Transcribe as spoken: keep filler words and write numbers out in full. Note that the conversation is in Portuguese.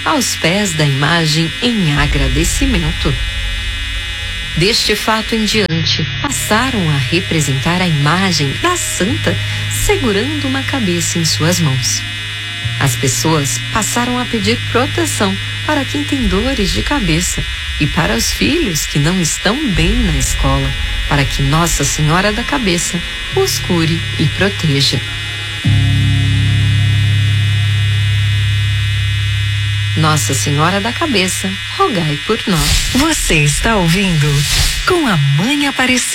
aos pés da imagem em agradecimento. Deste fato em diante, passaram a representar a imagem da santa segurando uma cabeça em suas mãos. As pessoas passaram a pedir proteção para quem tem dores de cabeça e para os filhos que não estão bem na escola, para que Nossa Senhora da Cabeça os cure e proteja. Nossa Senhora da Cabeça, rogai por nós. Você está ouvindo Com a Mãe Aparecida.